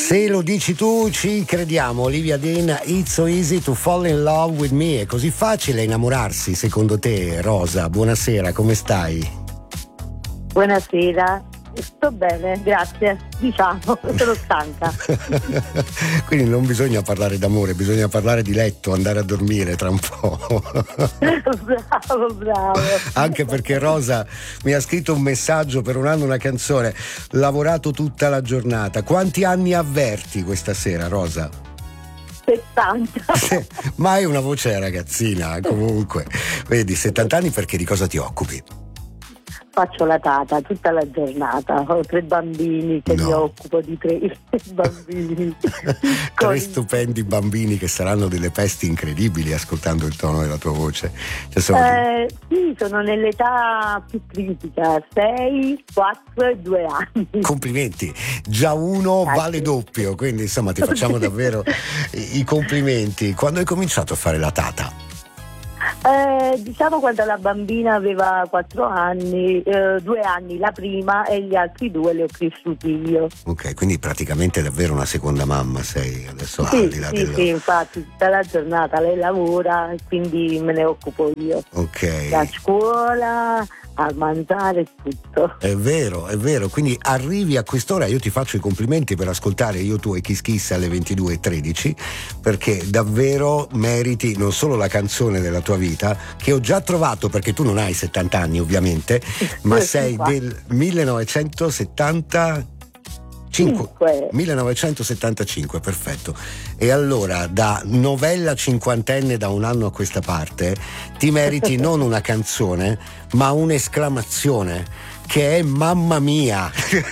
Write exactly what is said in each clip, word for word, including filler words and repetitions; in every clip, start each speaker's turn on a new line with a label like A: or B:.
A: Se lo dici tu ci crediamo. Olivia Dean, It's So Easy to Fall in Love with Me. È così facile innamorarsi secondo te, Rosa? Buonasera, come stai?
B: Buonasera, sto bene, grazie. Diciamo, sono stanca.
A: Quindi non bisogna parlare d'amore, bisogna parlare di letto, andare a dormire tra un po'.
B: Bravo, bravo.
A: Anche perché Rosa mi ha scritto un messaggio per un anno, una canzone. Lavorato tutta la giornata. Quanti anni avverti questa sera, Rosa?
B: settanta.
A: Ma hai una voce ragazzina, comunque. Vedi, settanta anni, perché di cosa ti occupi?
B: Faccio la tata tutta la giornata, ho tre bambini che
A: no.
B: mi occupo di tre bambini.
A: Tre
B: Con...
A: stupendi bambini che saranno delle pesti incredibili ascoltando il tono della tua voce. Cioè, sono...
B: eh, sì, sono nell'età più critica, sei, quattro e due anni.
A: Complimenti, già uno
B: Grazie.
A: Vale doppio, quindi insomma ti facciamo davvero i complimenti. Quando hai cominciato a fare la tata?
B: Eh, diciamo quando la bambina aveva quattro anni, eh, due anni la prima e gli altri due li ho cresciuti io.
A: Ok, quindi praticamente davvero una seconda mamma sei adesso.
B: Sì,
A: al di là
B: sì,
A: dello...
B: sì, infatti tutta la giornata lei lavora e quindi me ne occupo io.
A: Ok.
B: Da scuola a mangiare tutto.
A: È vero, è vero, quindi arrivi a quest'ora, io ti faccio i complimenti per ascoltare Io, Tu e Kiss Kiss alle ventidue e tredici, perché davvero meriti non solo la canzone della tua vita, che ho già trovato, perché tu non hai settanta anni ovviamente, ma sei del millenovecentosettantacinque.
B: Cinque.
A: millenovecentosettantacinque, perfetto. E allora, da novella cinquantenne da un anno a questa parte, ti meriti non una canzone, ma un'esclamazione che è mamma mia.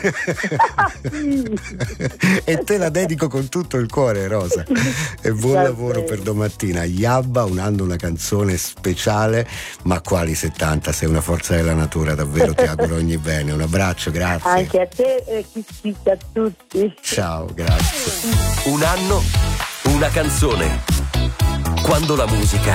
A: E te la dedico con tutto il cuore, Rosa. E buon
B: Va
A: lavoro
B: bene.
A: per domattina. Yabba, un anno, una canzone speciale, ma quali settanta, sei una forza della natura, davvero ti auguro ogni bene. Un abbraccio, grazie.
B: Anche a te e chi a tutti.
A: Ciao, grazie.
C: Un anno, una canzone. Quando la musica